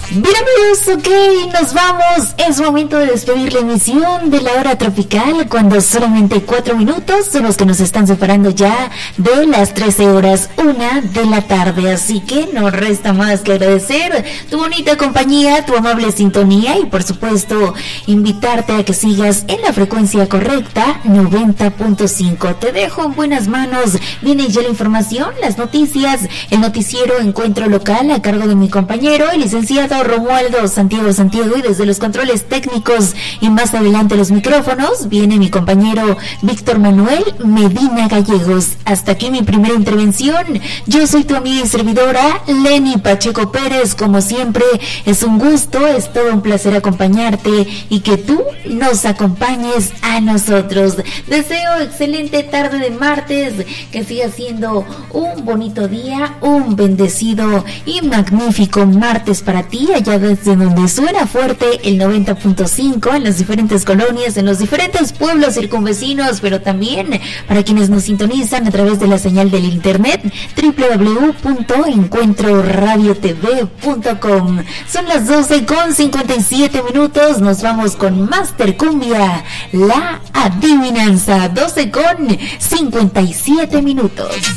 Bien amigos, ok, nos vamos. Es momento de despedir la emisión de la hora tropical cuando solamente 4 minutos son los que nos están separando ya de las 13:01 de la tarde. Así que no resta más que agradecer tu bonita compañía, tu amable sintonía y por supuesto invitarte a que sigas en la frecuencia correcta 90.5. Te dejo en buenas manos. Viene ya la información, las noticias, el noticiero Encuentro Local a cargo de mi compañero, el licenciado Romualdo Santiago, y desde los controles técnicos y más adelante los micrófonos viene mi compañero Víctor Manuel Medina Gallegos. Hasta aquí mi primera intervención. Yo soy tu amiga y servidora Leni Pacheco Pérez. Como siempre es un gusto, es todo un placer acompañarte y que tú nos acompañes a nosotros. Deseo excelente tarde de martes, que siga siendo un bonito día, un bendecido y magnífico martes para ti, allá desde donde suena fuerte el 90.5 en las diferentes colonias, en los diferentes pueblos circunvecinos, pero también para quienes nos sintonizan a través de la señal del internet www.encuentroradiotv.com. Son las 12:57 minutos. Nos vamos con Master Cumbia, la adivinanza. 12:57 minutos.